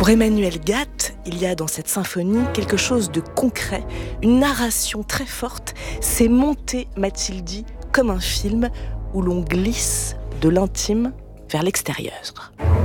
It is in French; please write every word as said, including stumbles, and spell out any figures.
Pour Emmanuel Gatte, il y a dans cette symphonie quelque chose de concret, une narration très forte. C'est monter, m'a-t-il dit, comme un film où l'on glisse de l'intime vers l'extérieur.